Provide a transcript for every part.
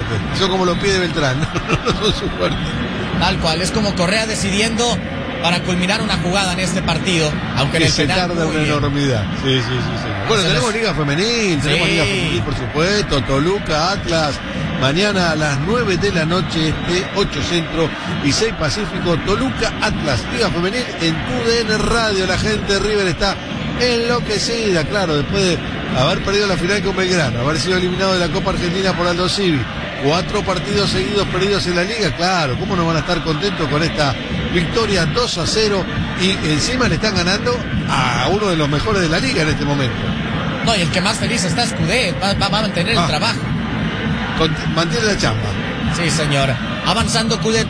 fuertes. Son como los pies de Beltrán. No son sus fuertes. Tal cual, es como Correa decidiendo para culminar una jugada en este partido, aunque en el se penal tarda una enormidad. Sí. Bueno, tenemos Liga Femenil, Liga Femenil, por supuesto, Toluca, Atlas, mañana a las 9 de la noche, 8 Centro y 6 Pacífico, Toluca, Atlas, Liga Femenil en TUDN Radio. La gente de River está enloquecida, claro, después de haber perdido la final con Belgrano, haber sido eliminado de la Copa Argentina por Aldo Civi, 4 partidos seguidos perdidos en la Liga, claro, ¿cómo no van a estar contentos con esta victoria 2-0? Y encima le están ganando a uno de los mejores de la Liga en este momento. No, y el que más feliz está es Coudet, va a mantener el trabajo. Mantiene la chamba. Sí, señor. Avanzando Coudet,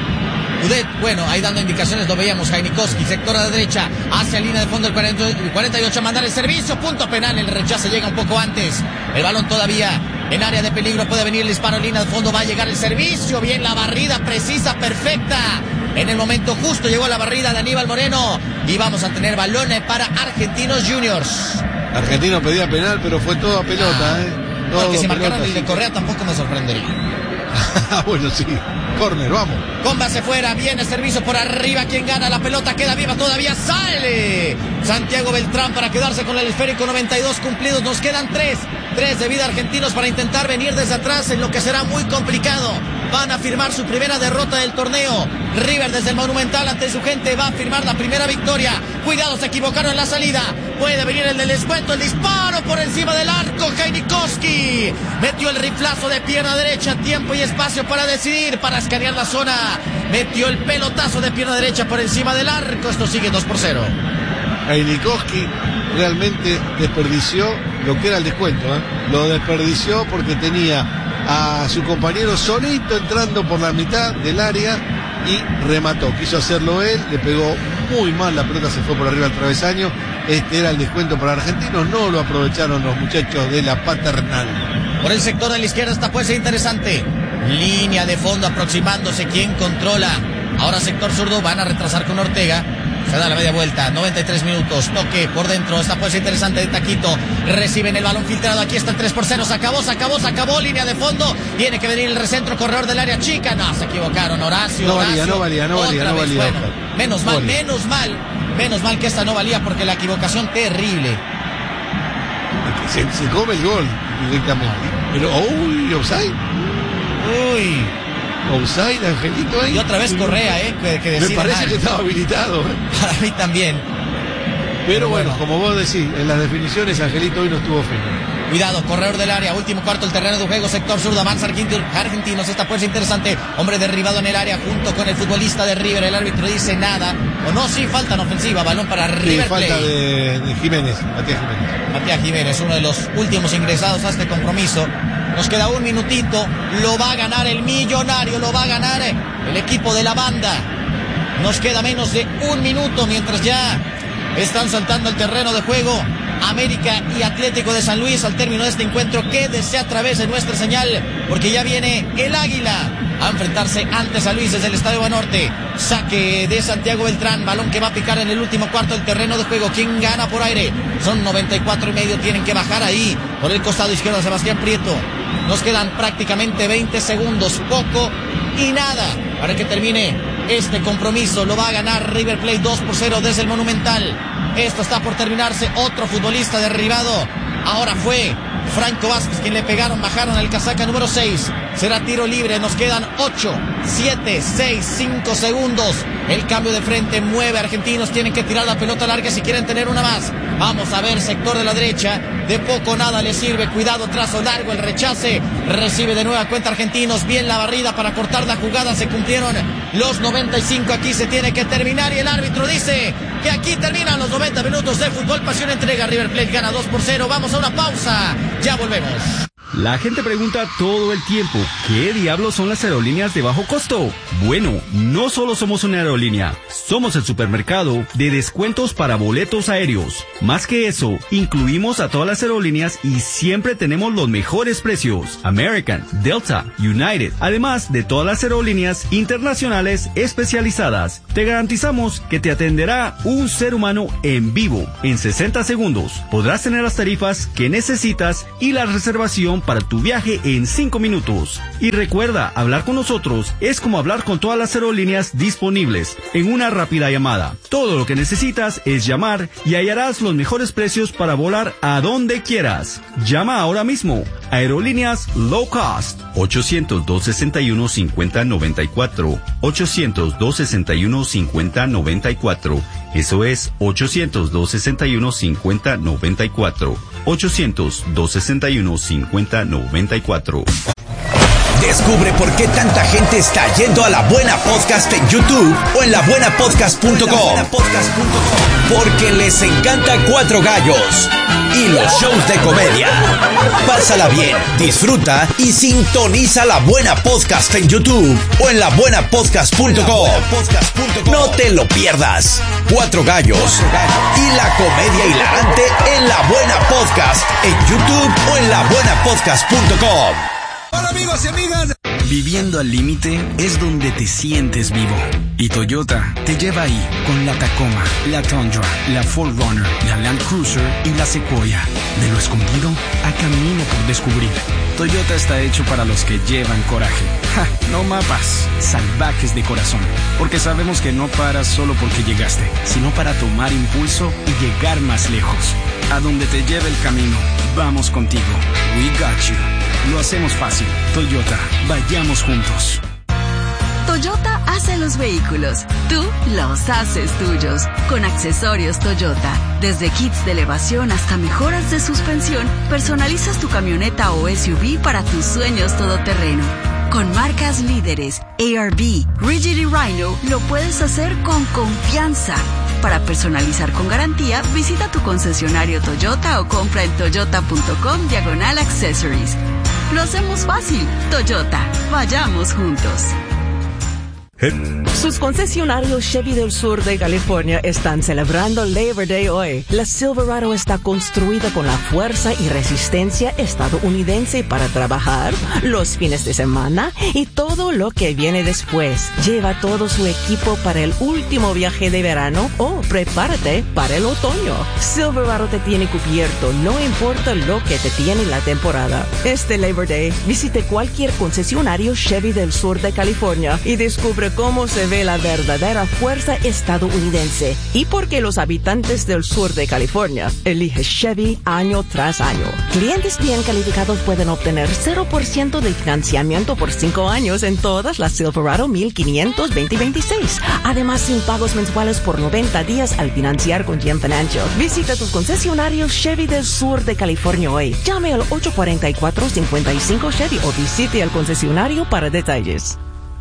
bueno, ahí dando indicaciones, lo veíamos, Jainikowski, sector a la derecha, hacia línea de fondo el 48, mandar el servicio, punto penal, el rechazo llega un poco antes, el balón todavía en área de peligro, puede venir el disparo, línea de fondo, va a llegar el servicio, bien la barrida, precisa, perfecta, en el momento justo llegó la barrida de Aníbal Moreno, y vamos a tener balones para Argentinos Juniors. Argentino pedía penal, pero fue todo a pelota, todo porque si pelota, marcaron el de Correa tampoco me sorprendería. Bueno, sí. Córner, vamos. Comba se fuera, viene servicio por arriba, quien gana la pelota, queda viva todavía, sale Santiago Beltrán para quedarse con el esférico, 92 cumplidos, nos quedan 3 de vida Argentinos para intentar venir desde atrás en lo que será muy complicado. Van a firmar su primera derrota del torneo. River desde el Monumental ante su gente va a firmar la primera victoria. Cuidado, se equivocaron en la salida. Puede venir el del descuento, el disparo por encima del arco. Jainikowski metió el riflazo de pierna derecha, tiempo y espacio para decidir, para escanear la zona. Metió el pelotazo de pierna derecha por encima del arco. Esto sigue 2-0. Jainikowski realmente desperdició lo que era el descuento, Lo desperdició porque tenía a su compañero solito entrando por la mitad del área y remató. Quiso hacerlo él, le pegó muy mal, la pelota se fue por arriba al travesaño. Este era el descuento para Argentinos, no lo aprovecharon los muchachos de la Paternal. Por el sector de la izquierda esta puede ser interesante. Línea de fondo aproximándose, ¿quién controla? Ahora sector zurdo, van a retrasar con Ortega. Se da la media vuelta, 93 minutos, toque por dentro, esta puede ser interesante de Taquito, reciben el balón filtrado, aquí está el 3-0, se acabó, línea de fondo, tiene que venir el recentro, corredor del área chica, no, se equivocaron, Horacio. No valía. Bueno, menos mal que esta no valía porque la equivocación terrible. Se come el gol directamente, pero, offside. Offside, Angelito ahí. Y otra vez Correa, que decide. Me parece que estaba habilitado. Para mí también. Pero bueno, como vos decís, en las definiciones Angelito hoy no estuvo fino. Cuidado, corredor del área, último cuarto, el terreno de juego, sector zurdo, avanza Argentinos, esta puede ser interesante, hombre derribado en el área junto con el futbolista de River, el árbitro dice nada, o no, sí, falta en ofensiva, balón para River Plate. Falta de Jiménez, Matías Jiménez, uno de los últimos ingresados a este compromiso. Nos queda un minutito, lo va a ganar el Millonario, lo va a ganar el equipo de la banda. Nos queda menos de un minuto mientras ya están saltando el terreno de juego América y Atlético de San Luis al término de este encuentro. Quédese a través de nuestra señal porque ya viene el Águila a enfrentarse ante San Luis desde el Estadio Banorte. Saque de Santiago Beltrán, balón que va a picar en el último cuarto del terreno de juego. ¿Quién gana por aire? Son 94.5, tienen que bajar ahí por el costado izquierdo a Sebastián Prieto. Nos quedan prácticamente 20 segundos, poco y nada para que termine este compromiso. Lo va a ganar River Plate 2-0 desde el Monumental. Esto está por terminarse. Otro futbolista derribado. Ahora fue Franco Vázquez quien le pegaron, bajaron el casaca número 6. Será tiro libre. Nos quedan 8, 7, 6, 5 segundos. El cambio de frente mueve Argentinos. Tienen que tirar la pelota larga si quieren tener una más. Vamos a ver, sector de la derecha. De poco nada le sirve. Cuidado, trazo largo, el rechace. Recibe de nueva cuenta Argentinos. Bien la barrida para cortar la jugada. Se cumplieron los 95. Aquí se tiene que terminar y el árbitro dice que aquí terminan los 90 minutos de fútbol. Pasión entrega. River Plate gana 2-0. Vamos a una pausa. Ya volvemos. La gente pregunta todo el tiempo, ¿qué diablos son las aerolíneas de bajo costo? Bueno, no solo somos una aerolínea, somos el supermercado de descuentos para boletos aéreos. Más que eso, incluimos a todas las aerolíneas y siempre tenemos los mejores precios. American, Delta, United, además de todas las aerolíneas internacionales especializadas. Te garantizamos que te atenderá un ser humano en vivo. En 60 segundos podrás tener las tarifas que necesitas y la reservación para tu viaje en 5 minutos. Y recuerda, hablar con nosotros es como hablar con todas las aerolíneas disponibles en una rápida llamada. Todo lo que necesitas es llamar y hallarás los mejores precios para volar a donde quieras. Llama ahora mismo. Aerolíneas Low Cost. 800-261-5094. 800-261-5094. Eso es 800-261-5094. 800-261-5094. Descubre por qué tanta gente está yendo a La Buena Podcast en YouTube o en labuenapodcast.com. Porque les encanta Cuatro Gallos y los shows de comedia. Pásala bien, disfruta y sintoniza La Buena Podcast en YouTube o en labuenapodcast.com. No te lo pierdas. Cuatro Gallos y la comedia hilarante en La Buena Podcast en YouTube o en labuenapodcast.com. Hola amigos y amigas. Viviendo al límite es donde te sientes vivo. Y Toyota te lleva ahí con la Tacoma, la Tundra, la 4Runner, la Land Cruiser y la Sequoia. De lo escondido a camino por descubrir. Toyota está hecho para los que llevan coraje. ¡Ja! No mapas, salvajes de corazón. Porque sabemos que no paras solo porque llegaste, sino para tomar impulso y llegar más lejos. A donde te lleve el camino, vamos contigo. We got you. Lo hacemos fácil. Toyota, vayamos juntos. Toyota hace los vehículos, tú los haces tuyos. Con accesorios Toyota, desde kits de elevación hasta mejoras de suspensión, personalizas tu camioneta o SUV para tus sueños todoterreno. Con marcas líderes, ARB, Rigid y Rhino, lo puedes hacer con confianza. Para personalizar con garantía, visita tu concesionario Toyota o compra en toyota.com/accessories. Lo hacemos fácil. Toyota, vayamos juntos. Sus concesionarios Chevy del sur de California están celebrando Labor Day hoy. La Silverado está construida con la fuerza y resistencia estadounidense para trabajar los fines de semana y todo lo que viene después. Lleva todo su equipo para el último viaje de verano o prepárate para el otoño. Silverado te tiene cubierto, no importa lo que te tiene la temporada. Este Labor Day, visite cualquier concesionario Chevy del sur de California y descubre cómo se ve la verdadera fuerza estadounidense y por qué los habitantes del sur de California eligen Chevy año tras año. Clientes bien calificados pueden obtener 0% de financiamiento por 5 años en todas las Silverado 1500 2026. Además, sin pagos mensuales por 90 días al financiar con GM Financial. Visita tus concesionarios Chevy del sur de California hoy. Llame al 844-55 Chevy o visite el concesionario para detalles.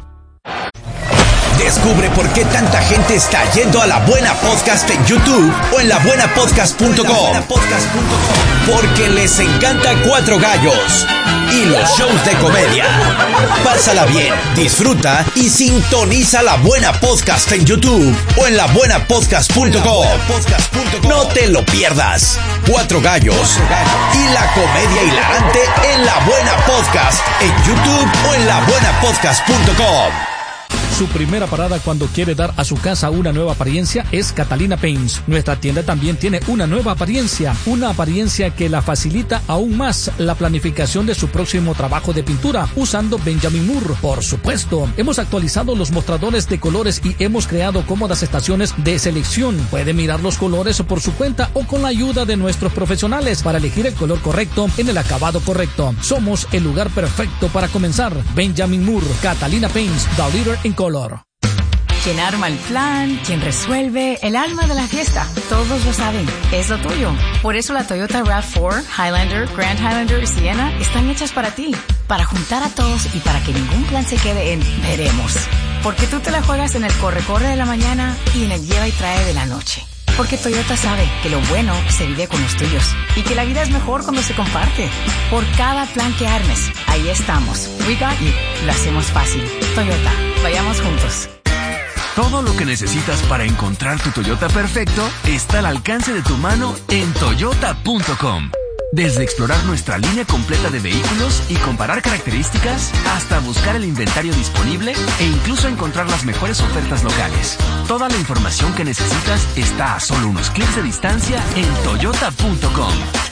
Descubre por qué tanta gente está yendo a La Buena Podcast en YouTube o en labuenapodcast.com. Porque les encanta Cuatro Gallos y los shows de comedia. Pásala bien, disfruta y sintoniza La Buena Podcast en YouTube o en labuenapodcast.com. No te lo pierdas. Cuatro Gallos y la comedia hilarante en La Buena Podcast en YouTube o en labuenapodcast.com. Su primera parada cuando quiere dar a su casa una nueva apariencia es Catalina Paints. Nuestra tienda también tiene una nueva apariencia que la facilita aún más la planificación de su próximo trabajo de pintura usando Benjamin Moore. Por supuesto, hemos actualizado los mostradores de colores y hemos creado cómodas estaciones de selección. Puede mirar los colores por su cuenta o con la ayuda de nuestros profesionales para elegir el color correcto en el acabado correcto. Somos el lugar perfecto para comenzar. Benjamin Moore, Catalina Paints, the leader in color. Quien arma el plan, quien resuelve, el alma de la fiesta. Todos lo saben, es lo tuyo. Por eso la Toyota RAV4, Highlander, Grand Highlander y Sienna están hechas para ti. Para juntar a todos y para que ningún plan se quede en veremos. Porque tú te la juegas en el corre-corre de la mañana y en el lleva y trae de la noche. Porque Toyota sabe que lo bueno se vive con los tuyos y que la vida es mejor cuando se comparte. Por cada plan que armes, ahí estamos. We got you. Lo hacemos fácil. Toyota, vayamos juntos. Todo lo que necesitas para encontrar tu Toyota perfecto está al alcance de tu mano en toyota.com. Desde explorar nuestra línea completa de vehículos y comparar características, hasta buscar el inventario disponible e incluso encontrar las mejores ofertas locales. Toda la información que necesitas está a solo unos clics de distancia en toyota.com.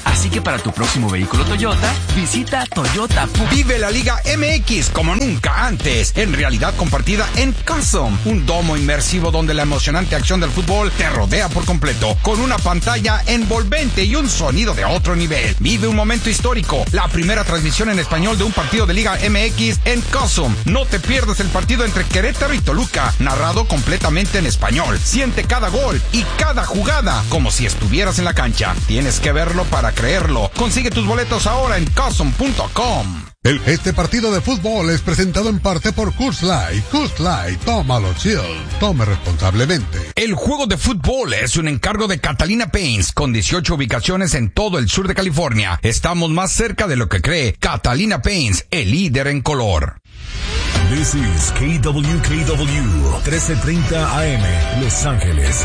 Así que para tu próximo vehículo Toyota, visita Toyota. Vive la Liga MX como nunca antes, en realidad compartida en Custom, un domo inmersivo donde la emocionante acción del fútbol te rodea por completo, con una pantalla envolvente y un sonido de otro nivel. Vive un momento histórico, la primera transmisión en español de un partido de Liga MX en Custom. No te pierdas el partido entre Querétaro y Toluca, narrado completamente en español. Siente cada gol y cada jugada como si estuvieras en la cancha. Tienes que verlo para creerlo. Consigue tus boletos ahora en Custom.com. Este partido de fútbol es presentado en parte por Coors Light. Coors Light, tómalo chill. Tome responsablemente. El juego de fútbol es un encargo de Catalina Paints, con 18 ubicaciones en todo el sur de California. Estamos más cerca de lo que cree. Catalina Paints, el líder en color. This is KWKW 1330 AM, Los Ángeles.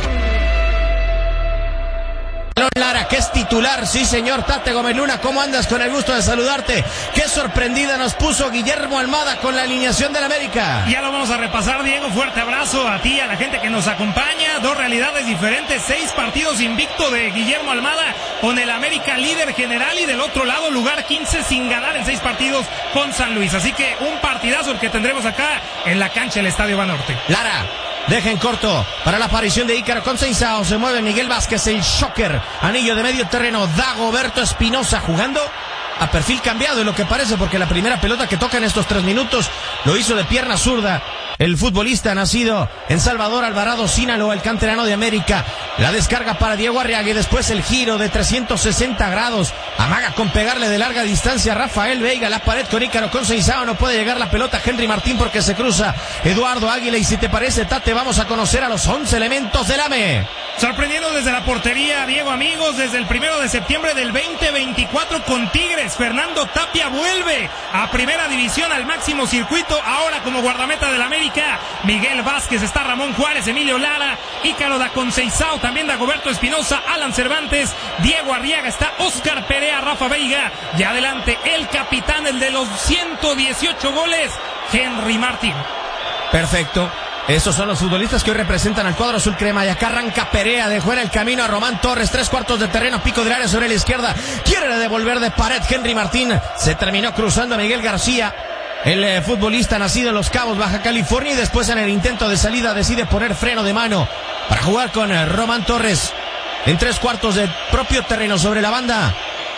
Lara, que es titular, sí señor. Tate Gómez Luna, ¿cómo andas? Con el gusto de saludarte. Qué sorprendida nos puso Guillermo Almada con la alineación del América. Ya lo vamos a repasar, Diego. Fuerte abrazo a ti, a la gente que nos acompaña. Dos realidades diferentes, 6 partidos invicto de Guillermo Almada con el América líder general, y del otro lado lugar 15 sin ganar en 6 partidos con San Luis. Así que un partidazo el que tendremos acá en la cancha del Estadio Banorte. Lara, deja en corto para la aparición de Ícaro Conceição. Se mueve Miguel Vázquez, el shocker. Anillo de medio terreno. Dagoberto Espinosa jugando a perfil cambiado, es lo que parece, porque la primera pelota que toca en estos 3 minutos lo hizo de pierna zurda el futbolista nacido en Salvador Alvarado, Sinaloa, el canterano de América. La descarga para Diego Arriaga y después el giro de 360 grados. Amaga con pegarle de larga distancia a Rafael Veiga. La pared con Ícaro Conceição. No puede llegar la pelota a Henry Martín porque se cruza Eduardo Águila. Y si te parece, Tate, vamos a conocer a los 11 elementos del AME. Sorprendiendo desde la portería, Diego, amigos, desde el 1 de septiembre del 2024 con Tigres. Fernando Tapia vuelve a primera división, al máximo circuito, ahora como guardameta del América. Miguel Vázquez, está Ramón Juárez, Emilio Lara, Ícaro da Conceição, también Dagoberto Espinosa, Alan Cervantes, Diego Arriaga, está Oscar Perea, Rafa Veiga, y adelante el capitán, el de los 118 goles, Henry Martín. Perfecto. Esos son los futbolistas que hoy representan al cuadro azul crema. Y acá arranca Perea, dejó en el camino a Román Torres. 3/4 de terreno, pico del área sobre la izquierda. Quiere devolver de pared Henry Martín. Se terminó cruzando a Miguel García, el futbolista nacido en Los Cabos, Baja California. Y después en el intento de salida decide poner freno de mano para jugar con Román Torres en 3/4 de propio terreno sobre la banda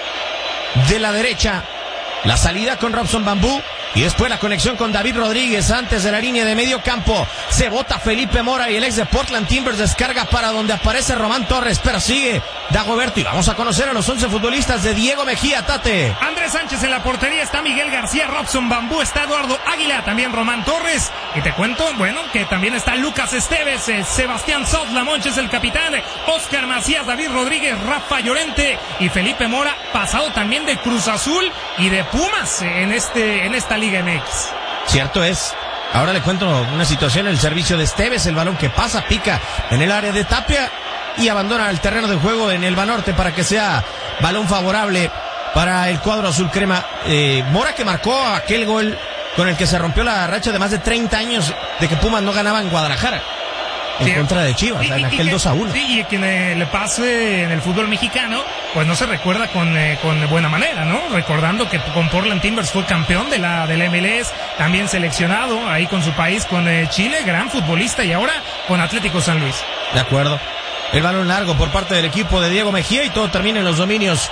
de la derecha. La salida con Robson Bambú. Y después la conexión con David Rodríguez antes de la línea de medio campo. Se bota Felipe Mora y el ex de Portland Timbers descarga para donde aparece Román Torres. Pero sigue Dagoberto y vamos a conocer a los 11 futbolistas de Diego Mejía, Tate. Andrés Sánchez en la portería, está Miguel García, Robson Bambú, está Eduardo Águila, también Román Torres. Y te cuento, bueno, que también está Lucas Esteves, Sebastián Soz Lamonche es el capitán, Oscar Macías, David Rodríguez, Rafa Llorente y Felipe Mora, pasado también de Cruz Azul y de Pumas en esta Liga MX. Cierto es. Ahora le cuento una situación, el servicio de Esteves, el balón que pasa, pica en el área de Tapia y abandona el terreno de juego en el Banorte para que sea balón favorable para el cuadro azul crema. Mora, que marcó aquel gol con el que se rompió la racha de más de 30 años de que Pumas no ganaba en Guadalajara. En contra de Chivas, en aquel 2-1. Sí, y quien le pase en el fútbol mexicano, pues no se recuerda con buena manera, ¿no? Recordando que con Portland Timbers fue campeón de la MLS, también seleccionado ahí con su país, con Chile, gran futbolista, y ahora con Atlético San Luis. De acuerdo. El balón largo por parte del equipo de Diego Mejía y todo termina en los dominios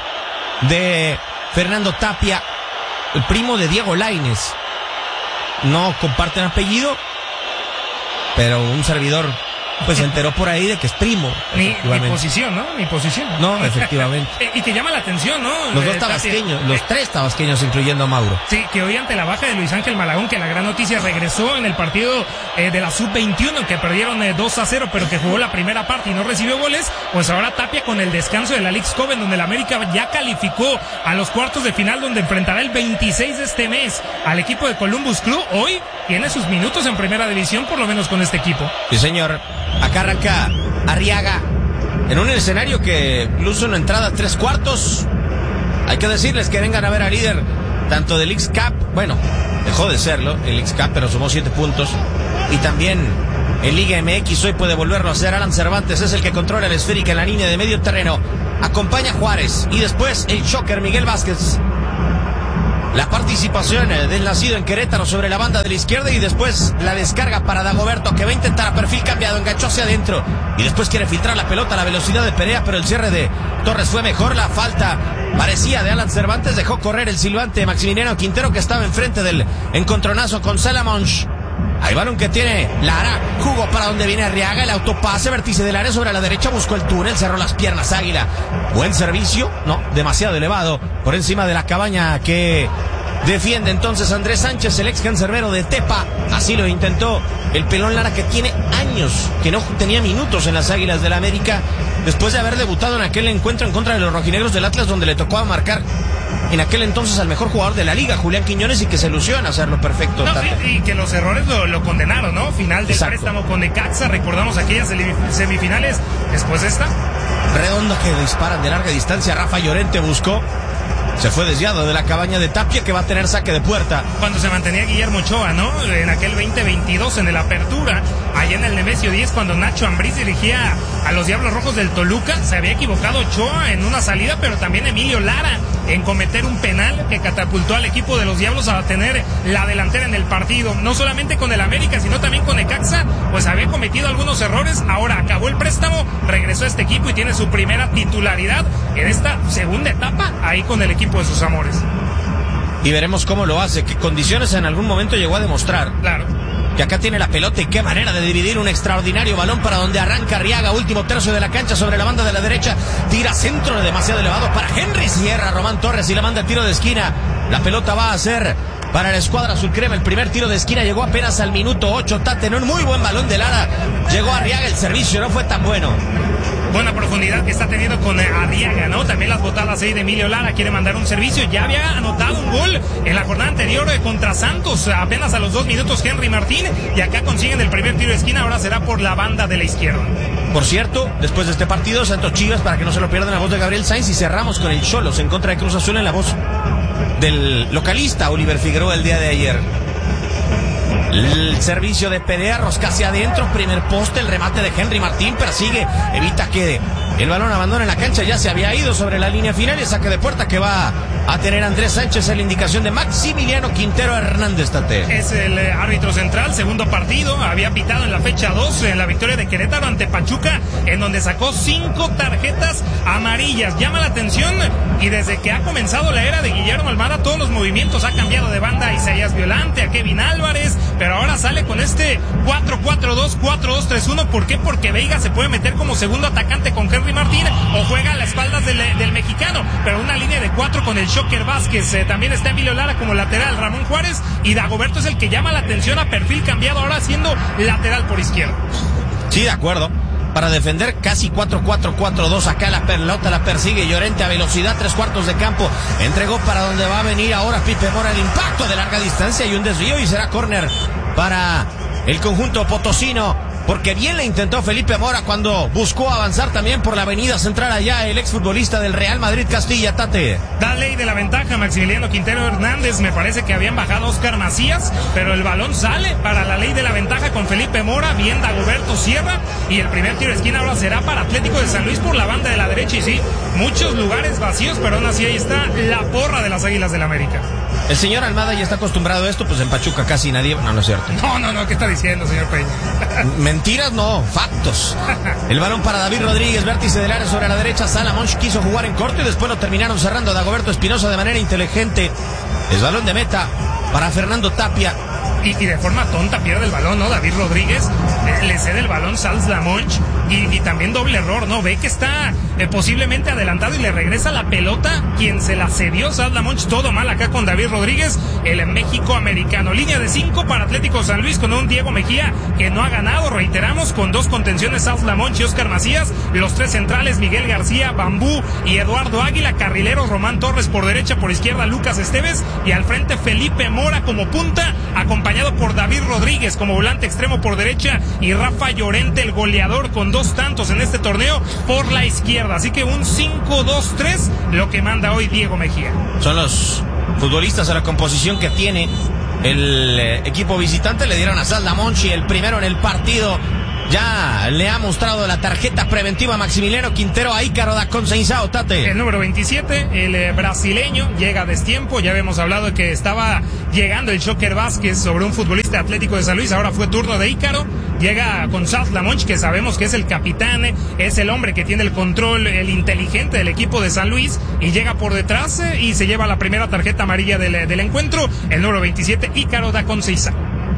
de Fernando Tapia, el primo de Diego Lainez. No comparten apellido, pero un servidor pues se enteró por ahí de que es primo. Ni posición, ¿no? Ni posición. No, efectivamente. Y que llama la atención, ¿no? Los dos tabasqueños, los 3 tabasqueños, incluyendo a Mauro. Sí, que hoy ante la baja de Luis Ángel Malagón, que la gran noticia regresó en el partido de la Sub-21, que perdieron 2-0, pero que jugó la primera parte y no recibió goles, pues ahora Tapia con el descanso de la Leagues Cup, donde la América ya calificó a los cuartos de final, donde enfrentará el 26 de este mes al equipo de Columbus Crew. Hoy tiene sus minutos en primera división, por lo menos con este equipo. Sí, señor. Acá arranca Arriaga en un escenario que incluso en entrada 3/4. Hay que decirles que vengan a ver al líder tanto del Leagues Cup, bueno, dejó de serlo el Leagues Cup, pero sumó 7 puntos, y también en Liga MX hoy puede volverlo a hacer. Alan Cervantes es el que controla la esférica en la línea de medio terreno. acompaña Juárez y después el choker Miguel Vázquez. La participación del nacido en Querétaro sobre la banda de la izquierda y después la descarga para Dagoberto, que va a intentar a perfil cambiado, enganchó hacia adentro y después quiere filtrar la pelota a la velocidad de Perea, pero el cierre de Torres fue mejor. La falta parecía de Alan Cervantes, dejó correr el silbante Maximiliano Quintero, que estaba enfrente del encontronazo con Salamonch. Hay balón que tiene Lara, jugó para donde viene Arriaga, el autopase, vértice del área sobre la derecha, buscó el túnel, cerró las piernas Águila. Buen servicio, no, demasiado elevado, por encima de la cabaña que defiende entonces Andrés Sánchez, el ex cancerbero de Tepa. Así lo intentó el pelón Lara, que tiene años que no tenía minutos en las Águilas del la América, después de haber debutado en aquel encuentro en contra de los rojinegros del Atlas, donde le tocó marcar en aquel entonces al mejor jugador de la liga, Julián Quiñones, y que se lució en hacerlo perfecto. Y que los errores lo condenaron, ¿no? Final del préstamo con Necaxa, recordamos aquellas semifinales, después de esta. Redondo que disparan de larga distancia, Rafa Llorente buscó, se fue desviado de la cabaña de Tapia, que va a tener saque de puerta. Cuando se mantenía Guillermo Ochoa, ¿no? En aquel 2022, en el Apertura, allá en el Nemesio 10, cuando Nacho Ambriz dirigía a los Diablos Rojos del Toluca, se había equivocado Ochoa en una salida, pero también Emilio Lara en cometer un penal que catapultó al equipo de los Diablos a tener la delantera en el partido. No solamente con el América, sino también con Necaxa, pues había cometido algunos errores. Ahora acabó el préstamo, regresó a este equipo y tiene su primera titularidad en esta segunda etapa, ahí con el equipo de sus amores. Y veremos cómo lo hace, qué condiciones en algún momento llegó a demostrar. Claro. Que acá tiene la pelota y qué manera de dividir, un extraordinario balón para donde arranca Arriaga, último tercio de la cancha sobre la banda de la derecha, tira centro demasiado elevado para Henry, cierra Román Torres y la manda tiro de esquina. La pelota va a ser para la escuadra azul crema, el primer tiro de esquina llegó apenas al minuto 8, Tate, en un muy buen balón de Lara, llegó Arriaga, el servicio no fue tan bueno. Buena profundidad que está teniendo con Arriaga, ¿no? También las botadas ahí de Emilio Lara, quiere mandar un servicio, ya había anotado un gol en la jornada anterior contra Santos, apenas a los 2 minutos Henry Martín, y acá consiguen el primer tiro de esquina, ahora será por la banda de la izquierda. Por cierto, después de este partido, Santos Chivas, para que no se lo pierdan, la voz de Gabriel Sainz, y cerramos con el Xolos en contra de Cruz Azul en la voz del localista Oliver Figueroa el día de ayer. El servicio de Perea, rosca hacia adentro, primer poste, el remate de Henry Martín, persigue, evita que el balón abandone la cancha, ya se había ido sobre la línea final, y saque de puerta que va a tener Andrés Sánchez en la indicación de Maximiliano Quintero Hernández, Tate. Es el árbitro central, segundo partido, había pitado en la fecha 2 en la victoria de Querétaro ante Pachuca, en donde sacó 5 tarjetas amarillas. Llama la atención, y desde que ha comenzado la era de Guillermo Almada, todos los movimientos ha cambiado de banda, a Isaías Violante, a Kevin Álvarez, pero ahora sale con este 4-4-2, 4-2-3-1. ¿Por qué? Porque Veiga se puede meter como segundo atacante con Henry Martín, o juega a las espaldas del mexicano, pero una línea de 4 con el Shocker Vázquez, también está Emilio Lara como lateral, Ramón Juárez, y Dagoberto es el que llama la atención a perfil cambiado, ahora siendo lateral por izquierda. Sí, de acuerdo. Para defender casi 4-4-4-2, acá la pelota la persigue Llorente a velocidad, 3/4 de campo, entregó para donde va a venir ahora Pipe Mora, el impacto de larga distancia y un desvío, y será córner para el conjunto potosino, porque bien le intentó Felipe Mora cuando buscó avanzar también por la avenida central allá el exfutbolista del Real Madrid Castilla, Tate. Da ley de la ventaja Maximiliano Quintero Hernández, me parece que habían bajado Oscar Macías, pero el balón sale para la ley de la ventaja con Felipe Mora, bien Dagoberto cierra, y el primer tiro de esquina ahora será para Atlético de San Luis por la banda de la derecha, y sí, muchos lugares vacíos, pero aún así ahí está la porra de las Águilas del América. El señor Almada ya está acostumbrado a esto, pues en Pachuca casi nadie, no es cierto. No, ¿qué está diciendo, señor Peña? Mentiras no, factos. El balón para David Rodríguez, vértice del área sobre la derecha, Salamonch quiso jugar en corto y después lo terminaron cerrando a Dagoberto Espinosa de manera inteligente. El balón de meta para Fernando Tapia. Y de forma tonta pierde el balón, ¿no? David Rodríguez le cede el balón Salamonch y también doble error, ¿no? Ve que está posiblemente adelantado y le regresa la pelota quien se la cedió, Salamonch. Todo mal acá con David Rodríguez, el México americano. Línea de 5 para Atlético San Luis con un Diego Mejía que no ha ganado, reiteramos, con 2 contenciones, Salamonch y Oscar Macías. Los 3 centrales, Miguel García, Bambú y Eduardo Águila. Carrileros, Román Torres por derecha, por izquierda Lucas Esteves, y al frente Felipe Mora como punta, acompañado por David Rodríguez como volante extremo por derecha, y Rafa Llorente, el goleador, con 2 tantos en este torneo, por la izquierda. Así que un 5-2-3 lo que manda hoy Diego Mejía. Son los futbolistas a la composición que tiene el equipo visitante. Le dieron a Salamonch el primero en el partido Ya le ha mostrado la tarjeta preventiva Maximiliano Quintero a Ícaro da Conceição, Tate. El número 27, el brasileño, llega a destiempo. Ya habíamos hablado de que estaba llegando el Joker Vázquez sobre un futbolista Atlético de San Luis. Ahora fue turno de Ícaro. Llega con South Lamonch, que sabemos que es el capitán, es el hombre que tiene el control, el inteligente del equipo de San Luis. Y llega por detrás y se lleva la primera tarjeta amarilla del encuentro. El número 27, Ícaro da Conceição.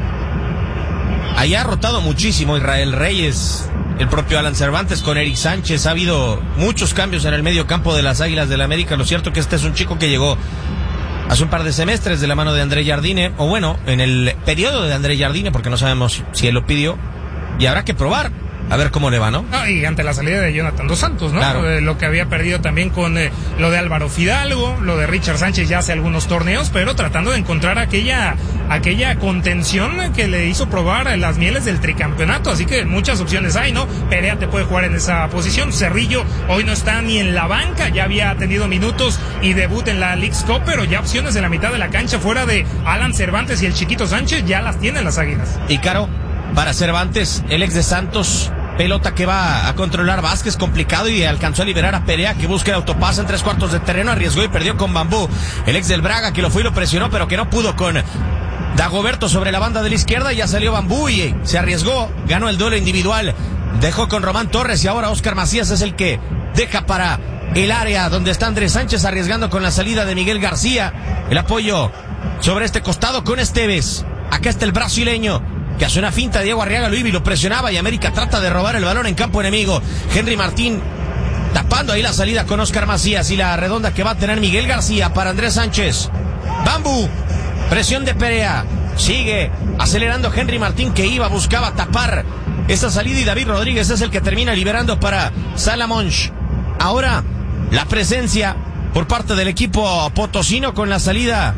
Ahí ha rotado muchísimo Israel Reyes, el propio Alan Cervantes con Eric Sánchez. Ha habido muchos cambios en el medio campo de las Águilas del América. Lo cierto que este es un chico que llegó hace un par de semestres de la mano de André Jardine, o bueno, en el periodo de André Jardine, porque no sabemos si él lo pidió, y habrá que probar a ver cómo le va, ¿no? Y ante la salida de Jonathan Dos Santos, ¿no? Claro. Lo que había perdido también con lo de Álvaro Fidalgo, lo de Richard Sánchez ya hace algunos torneos, pero tratando de encontrar aquella contención que le hizo probar las mieles del tricampeonato. Así que muchas opciones hay, ¿no? Perea te puede jugar en esa posición. Cerrillo hoy no está ni en la banca, ya había tenido minutos y debut en la Leagues Cup, pero ya opciones en la mitad de la cancha fuera de Alan Cervantes y el Chiquito Sánchez ya las tienen las Águilas. Y Caro, para Cervantes, el ex de Santos, pelota que va a controlar Vázquez, complicado, y alcanzó a liberar a Perea, que busca el autopase en 3/4 de terreno, arriesgó y perdió con Bambú. El ex del Braga, que lo fue y lo presionó, pero que no pudo con Dagoberto sobre la banda de la izquierda. Ya salió Bambú y se arriesgó, ganó el duelo individual, dejó con Román Torres, y ahora Oscar Macías es el que deja para el área donde está Andrés Sánchez, arriesgando con la salida de Miguel García. El apoyo sobre este costado con Esteves. Acá está el brasileño, que hace una finta de Diego Arriaga, Luis, y lo presionaba, y América trata de robar el balón en campo enemigo. Henry Martín tapando ahí la salida con Oscar Macías, y la redonda que va a tener Miguel García para Andrés Sánchez. Bambú, presión de Perea, sigue acelerando Henry Martín, que buscaba tapar esa salida, y David Rodríguez es el que termina liberando para Salamonch. Ahora la presencia por parte del equipo potosino con la salida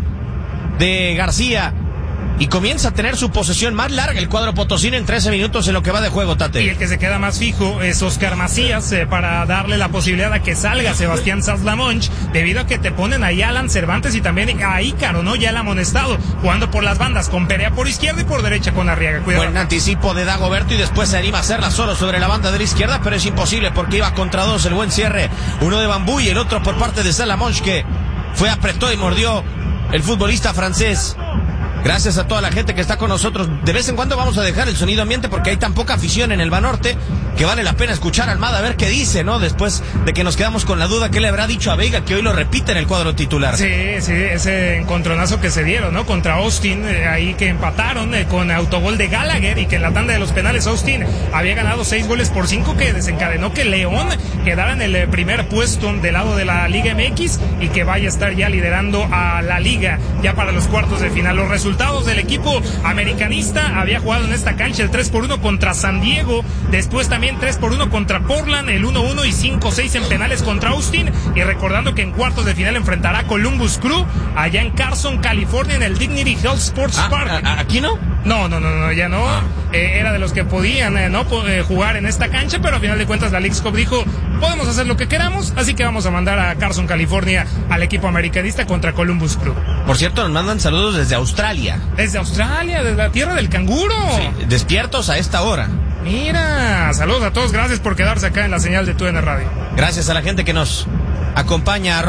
de García, y comienza a tener su posesión más larga el cuadro potosino en 13 minutos en lo que va de juego, Tate. Y el que se queda más fijo es Oscar Macías, para darle la posibilidad a que salga Sebastián Saslamonch, debido a que te ponen ahí a Alan Cervantes y también a Ícaro, ¿no? Ya el amonestado, jugando por las bandas, con Perea por izquierda y por derecha con Arriaga. Cuidado. Buen anticipo de Dagoberto, y después se anima a hacerla solo sobre la banda de la izquierda, pero es imposible porque iba contra dos. El buen cierre, uno de Bambú y el otro por parte de Saslamonch, que apretó y mordió el futbolista francés. Gracias a toda la gente que está con nosotros. De vez en cuando vamos a dejar el sonido ambiente porque hay tan poca afición en el Banorte que vale la pena escuchar a Almada a ver qué dice, ¿no? Después de que nos quedamos con la duda qué le habrá dicho a Veiga, que hoy lo repite en el cuadro titular. Sí, ese encontronazo que se dieron, ¿no? Contra Austin, ahí que empataron con autogol de Gallagher, y que en la tanda de los penales Austin había ganado 6-5, que desencadenó que León quedara en el primer puesto del lado de la Liga MX y que vaya a estar ya liderando a la Liga ya para los cuartos de final. Los resultados del equipo americanista: había jugado en esta cancha el 3-1 contra San Diego, después también 3-1 contra Portland, el 1-1 y 5-6 en penales contra Austin, y recordando que en cuartos de final enfrentará a Columbus Crew allá en Carson, California, en el Dignity Health Sports Park. ¿Aquí no? No, ya no. Era de los que podían jugar en esta cancha, pero a final de cuentas la Leagues Cup dijo: podemos hacer lo que queramos, así que vamos a mandar a Carson, California, al equipo americanista contra Columbus Crew. Por cierto, nos mandan saludos desde Australia. Desde Australia, desde la tierra del canguro. Sí, despiertos a esta hora. Mira, saludos a todos, gracias por quedarse acá en la señal de TUDN Radio. Gracias a la gente que nos acompaña,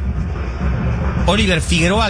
@Oliver Figueroa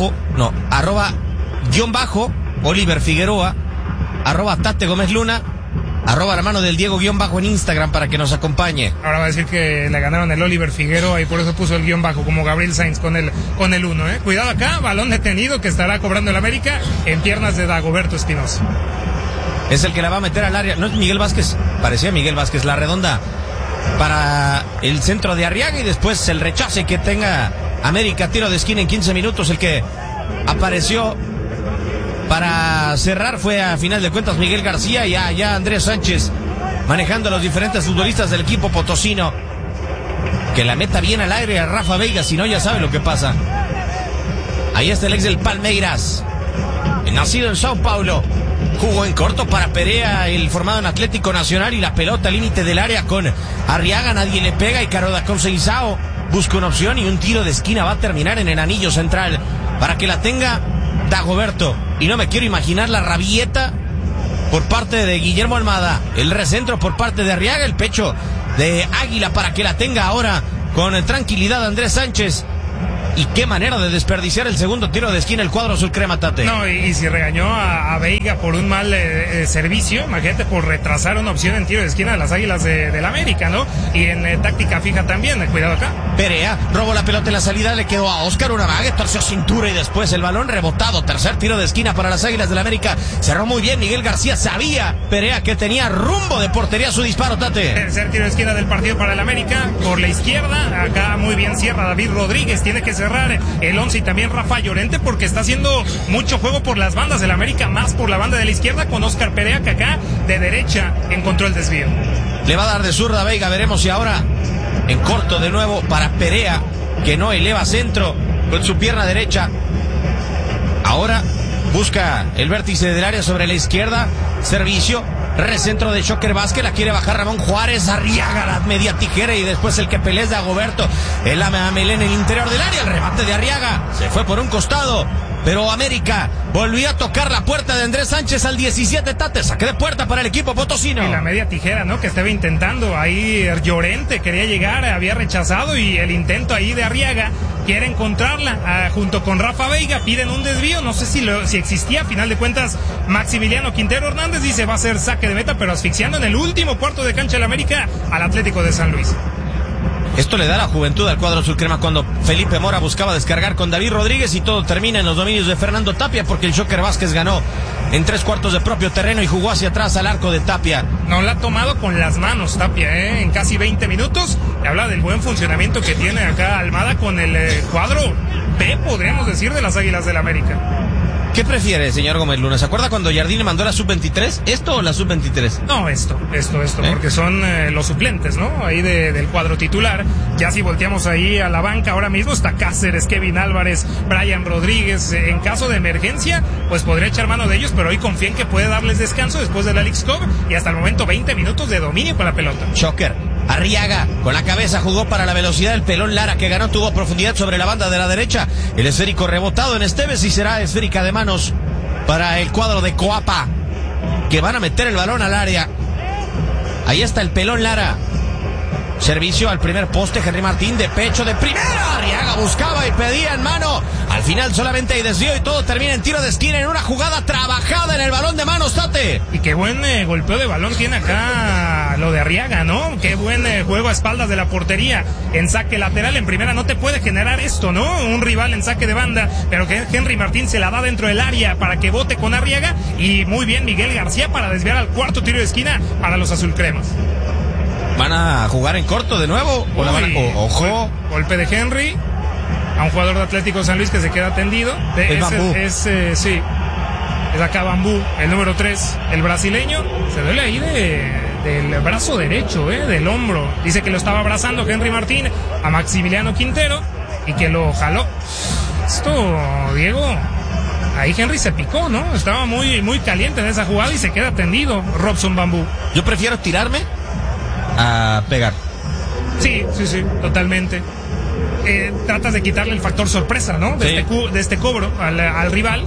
Oliver Figueroa, @Tate Gómez Luna, la mano del Diego _ en Instagram para que nos acompañe. Ahora va a decir que le ganaron el Oliver Figueroa y por eso puso el _ como Gabriel Sainz con el 1, Cuidado acá, balón detenido que estará cobrando el América en piernas de Dagoberto Espinosa. Es el que la va a meter al área. No es Miguel Vázquez, parecía Miguel Vázquez. La redonda para el centro de Arriaga, y después el rechace que tenga América, tiro de esquina en 15 minutos. El que apareció para cerrar fue, a final de cuentas, Miguel García, y ya Andrés Sánchez manejando a los diferentes futbolistas del equipo potosino. Que la meta bien al aire a Rafa Veiga, si no ya sabe lo que pasa. Ahí está el ex del Palmeiras, nacido en Sao Paulo. Jugó en corto para Perea, el formado en Atlético Nacional, y la pelota al límite del área con Arriaga, nadie le pega, y Ícaro da Conceição busca una opción, y un tiro de esquina va a terminar en el anillo central para que la tenga Dagoberto. Y no me quiero imaginar la rabieta por parte de Guillermo Almada. El recentro por parte de Arriaga. El pecho de Águila para que la tenga ahora con tranquilidad Andrés Sánchez. Y qué manera de desperdiciar el segundo tiro de esquina el cuadro azul crema, Tate. No, y si regañó a Veiga por un mal servicio, imagínate, por retrasar una opción en tiro de esquina de las Águilas del América, ¿no? Y en táctica fija también, cuidado acá. Perea robó la pelota en la salida, le quedó a Oscar Uramague, torció cintura y después el balón rebotado. Tercer tiro de esquina para las Águilas del América. Cerró muy bien Miguel García, sabía Perea que tenía rumbo de portería su disparo, Tate. Tercer tiro de esquina del partido para el América, por la izquierda, acá muy bien cierra David Rodríguez, tiene que cerrar el 11 y también Rafa Llorente porque está haciendo mucho juego por las bandas del América, más por la banda de la izquierda con Oscar Perea, que acá de derecha encontró el desvío. Le va a dar de zurda a Veiga, veremos si ahora en corto de nuevo para Perea, que no eleva centro con su pierna derecha. Ahora busca el vértice del área sobre la izquierda, servicio, recentro de Shocker Vázquez, la quiere bajar Ramón Juárez, Arriaga la media tijera y después el que pelea es de Dagoberto, el Amelé en el interior del área, el remate de Arriaga, se fue por un costado, pero América volvió a tocar la puerta de Andrés Sánchez al 17, Tate, saque de puerta para el equipo potosino. Y la media tijera, ¿no? Que estaba intentando ahí Llorente, quería llegar, había rechazado y el intento ahí de Arriaga, quiere encontrarla junto con Rafa Veiga, piden un desvío, no sé si existía, a final de cuentas Maximiliano Quintero Hernández dice va a ser saque de meta, pero asfixiando en el último cuarto de cancha del América al Atlético de San Luis. Esto le da la juventud al cuadro azul crema cuando Felipe Mora buscaba descargar con David Rodríguez y todo termina en los dominios de Fernando Tapia porque el Shocker Vázquez ganó en 3/4 de propio terreno y jugó hacia atrás al arco de Tapia. No la ha tomado con las manos Tapia, en casi 20 minutos. Habla del buen funcionamiento que tiene acá Almada con el cuadro B, podríamos decir, de las Águilas del América. ¿Qué prefiere, señor Gómez Luna? ¿Se acuerda cuando Jardine mandó la sub-23? ¿Esto o la sub-23? No, esto, porque son los suplentes, ¿no? Ahí del cuadro titular. Ya si volteamos ahí a la banca, ahora mismo está Cáceres, Kevin Álvarez, Brian Rodríguez. En caso de emergencia, pues podría echar mano de ellos, pero hoy confía en que puede darles descanso después de la Leagues Cup y hasta el momento 20 minutos de dominio con la pelota. Shocker. Arriaga con la cabeza jugó para la velocidad del pelón Lara que ganó, tuvo profundidad sobre la banda de la derecha. El esférico rebotado en Esteves y será esférica de manos para el cuadro de Coapa, que van a meter el balón al área. Ahí está el pelón Lara. Servicio al primer poste, Henry Martín de pecho de primera. Arriaga buscaba y pedía en mano. Al final solamente hay desvío y todo termina en tiro de esquina en una jugada trabajada en el balón de manos, Tate. Y qué buen golpeo de balón tiene acá lo de Arriaga, ¿no? Qué buen juego a espaldas de la portería. En saque lateral, en primera no te puede generar esto, ¿no? Un rival en saque de banda, pero que Henry Martín se la da dentro del área para que bote con Arriaga. Y muy bien Miguel García para desviar al cuarto tiro de esquina para los azulcremas. ¿Van a jugar en corto de nuevo? ¿O la van a... Ojo. Golpe de Henry a un jugador de Atlético San Luis que se queda tendido. Sí. Es acá Bambú, el número 3, el brasileño. Se duele ahí del brazo derecho, del hombro. Dice que lo estaba abrazando Henry Martín a Maximiliano Quintero y que lo jaló. Esto, Diego, ahí Henry se picó, ¿no? Estaba muy, muy caliente en esa jugada y se queda tendido Robson Bambú. Yo prefiero tirarme a pegar. Sí, totalmente. Tratas de quitarle el factor sorpresa, ¿no? De este cobro al rival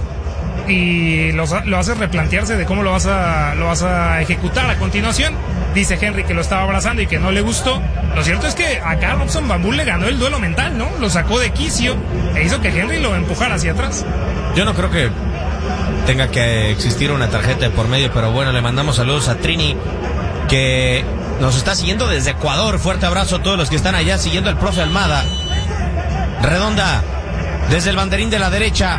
y lo haces replantearse de cómo lo vas a ejecutar a continuación. Dice Henry que lo estaba abrazando y que no le gustó. Lo cierto es que acá Robson Bambú le ganó el duelo mental, ¿no? Lo sacó de quicio e hizo que Henry lo empujara hacia atrás. Yo no creo que tenga que existir una tarjeta de por medio, pero bueno, le mandamos saludos a Trini, que nos está siguiendo desde Ecuador. Fuerte abrazo a todos los que están allá siguiendo al profe Almada. Redonda desde el banderín de la derecha.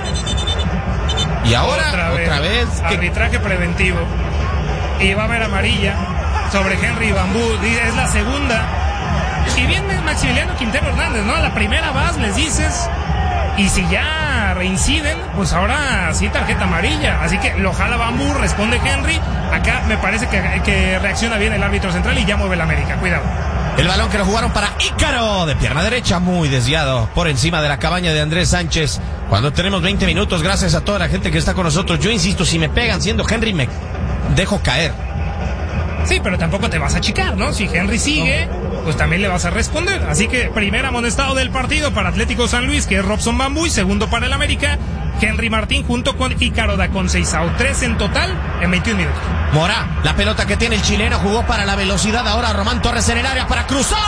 Y ahora otra vez arbitraje preventivo. Y va a haber amarilla sobre Henry Bambú. Es la segunda. Y bien Maximiliano Quintero Hernández, ¿no? A la primera vas, les dices. Y si ya reinciden, pues ahora sí tarjeta amarilla. Así que lo jala Bambú, responde Henry. Acá me parece que reacciona bien el árbitro central y ya mueve el América. Cuidado. El balón que lo jugaron para Ícaro, de pierna derecha, muy desviado por encima de la cabaña de Andrés Sánchez. Cuando tenemos 20 minutos, gracias a toda la gente que está con nosotros. Yo insisto, si me pegan siendo Henry, me dejo caer. Sí, pero tampoco te vas a achicar, ¿no? Si Henry sigue, pues también le vas a responder. Así que primer amonestado del partido para Atlético San Luis, que es Robson Bambú, y segundo para el América, Henry Martín junto con Ícaro da Conceição. 3 en total en 21 minutos. Mora, la pelota que tiene el chileno, jugó para la velocidad, ahora Román Torres en el área para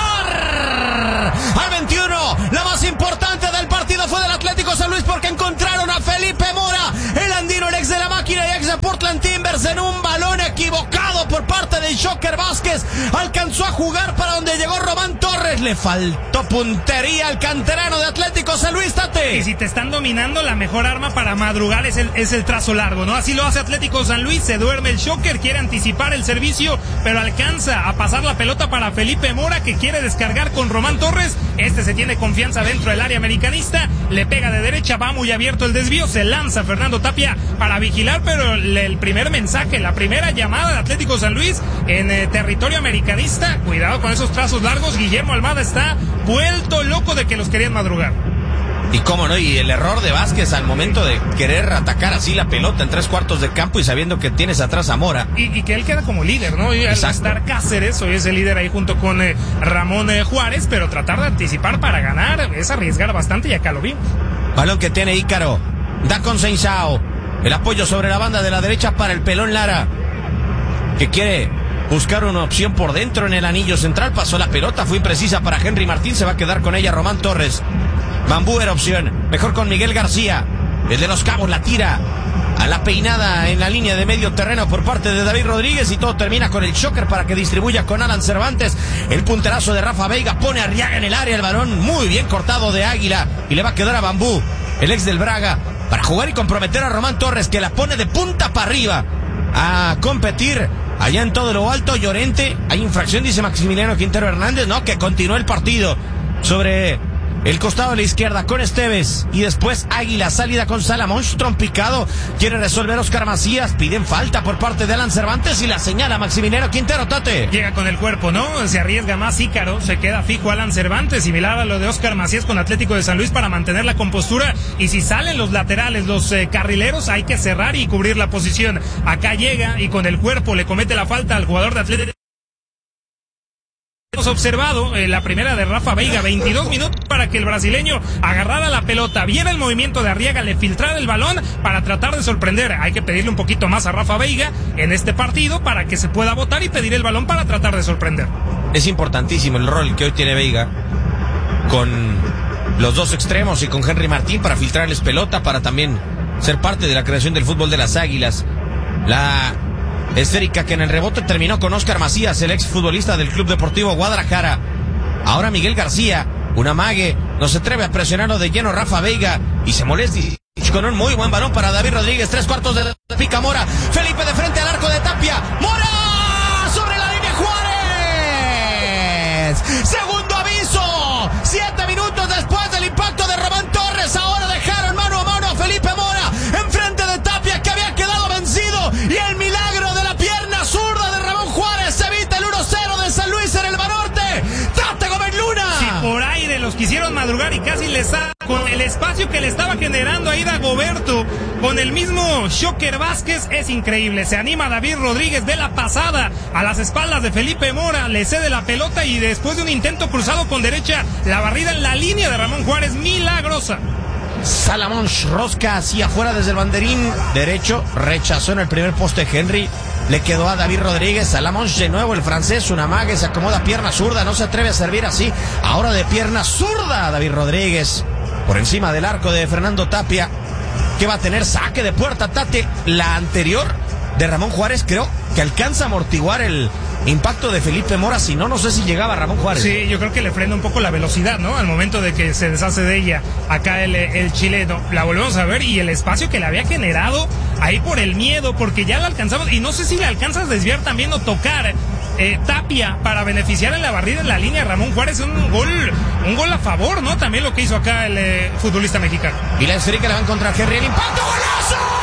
cruzar al 21. La más importante del partido fue del Atlético San Luis, porque encontraron a Felipe Mora, el andino, el ex de la máquina y ex de Portland Timbers, en un balón equivocado por parte del Joker Vázquez. Alcanzó a jugar para donde llegó Román Torres, le faltó puntería al canterano de Atlético San Luis, Tate. Y si te están dominando, la mejor arma para madrugar es el trazo largo, ¿no? Así lo hace Atlético San Luis, se duerme el Joker, quiere anticipar el servicio, pero alcanza a pasar la pelota para Felipe Mora, que quiere descargar con Román Torres. Este se tiene confianza dentro del área americanista, le pega de derecha, va muy abierto el desvío, se lanza Fernando Tapia para vigilar, pero el primer mensaje, la primera llamada de Atlético San Luis en territorio americanista, cuidado con esos trazos largos. Guillermo Almada está vuelto loco de que los querían madrugar. Y cómo no, y el error de Vázquez al momento de querer atacar así la pelota en 3/4 de campo y sabiendo que tienes atrás a Mora. Y que él queda como líder, ¿no? Y al estar Cáceres, hoy es el líder ahí junto con Ramón Juárez, pero tratar de anticipar para ganar es arriesgar bastante, y acá lo vimos. Balón que tiene Ícaro, da Conceição, el apoyo sobre la banda de la derecha para el Pelón Lara, que quiere buscar una opción por dentro en el anillo central, pasó la pelota, fue imprecisa para Henry Martín, se va a quedar con ella Román Torres. Bambú era opción, mejor con Miguel García, el de Los Cabos, la tira a la peinada en la línea de medio terreno por parte de David Rodríguez, y todo termina con el Joker para que distribuya con Alan Cervantes. El punterazo de Rafa Veiga pone a Arriaga en el área, el balón muy bien cortado de Águila, y le va a quedar a Bambú, el ex del Braga, para jugar y comprometer a Román Torres, que la pone de punta para arriba a competir allá en todo lo alto. Llorente, hay infracción, dice Maximiliano Quintero Hernández, no, que continúe el partido sobre el costado de la izquierda con Esteves, y después Águila, salida con Salamón, trompicado, quiere resolver Oscar Macías, piden falta por parte de Alan Cervantes y la señala Maximiliano Quintero, Tate. Llega con el cuerpo, ¿no? Se arriesga más Ícaro, se queda fijo Alan Cervantes, similar a lo de Oscar Macías con Atlético de San Luis, para mantener la compostura, y si salen los laterales, los carrileros, hay que cerrar y cubrir la posición. Acá llega y con el cuerpo le comete la falta al jugador de Atlético. Hemos observado la primera de Rafa Veiga, 22 minutos para que el brasileño agarrara la pelota, viera el movimiento de Arriaga, le filtrara el balón para tratar de sorprender. Hay que pedirle un poquito más a Rafa Veiga en este partido para que se pueda botar y pedir el balón para tratar de sorprender. Es importantísimo el rol que hoy tiene Veiga con los dos extremos y con Henry Martín para filtrarles pelota, para también ser parte de la creación del fútbol de las Águilas. La esférica que en el rebote terminó con Oscar Macías, el ex futbolista del Club Deportivo Guadalajara. Ahora Miguel García, un amague, no se atreve a presionarlo de lleno Rafa Veiga y se molesta con un muy buen balón para David Rodríguez. 3/4 de pica Mora, Felipe de frente al arco de Tapia, Mora sobre la línea, Juárez, segundo aviso, 7 minutos después del impacto de Román Torres. Ahora dejaron mano a mano a Felipe Mora enfrente de Tapia, que había quedado vencido, y el milagro de la pierna zurda de Ramón Juárez evita el 1-0 de San Luis en el Banorte. Tate Gómez Luna. Si por aire los quisieron madrugar y casi les con el espacio que le estaba generando ahí Dagoberto, con el mismo Joker Vázquez, es increíble. Se anima David Rodríguez de la pasada a las espaldas de Felipe Mora, le cede la pelota y después de un intento cruzado con derecha, la barrida en la línea de Ramón Juárez, milagrosa. Salamón rosca hacia afuera desde el banderín derecho, rechazó en el primer poste Henry, le quedó a David Rodríguez. Salamón de nuevo, el francés, un amague, se acomoda pierna zurda, no se atreve a servir así, ahora de pierna zurda David Rodríguez, por encima del arco de Fernando Tapia, que va a tener saque de puerta. Tate, la anterior de Ramón Juárez creo que alcanza a amortiguar el impacto de Felipe Mora, si no, no sé si llegaba Ramón Juárez. Sí, yo creo que le frena un poco la velocidad, ¿no? Al momento de que se deshace de ella acá el chileno. La volvemos a ver, y el espacio que le había generado ahí por el miedo, porque ya la alcanzamos, y no sé si le alcanzas a desviar también o tocar Tapia para beneficiar en la barrida en la línea. Ramón Juárez, un gol a favor, ¿no? También lo que hizo acá el futbolista mexicano. Y la esférica le va a encontrar Henry, el impacto, ¡golazo!